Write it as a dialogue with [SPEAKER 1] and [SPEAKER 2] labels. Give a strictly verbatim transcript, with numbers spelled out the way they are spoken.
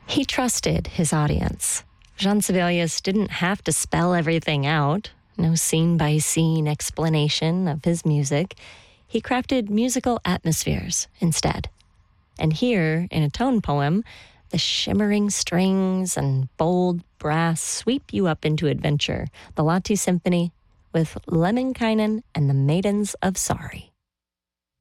[SPEAKER 1] He trusted his audience. Jean Sibelius didn't have to spell everything out, no scene-by-scene explanation of his music. He crafted musical atmospheres instead. And here, in a tone poem, the shimmering strings and bold brass sweep you up into adventure, the Lahti Symphony with Lemminkainen and the Maidens of Sorry.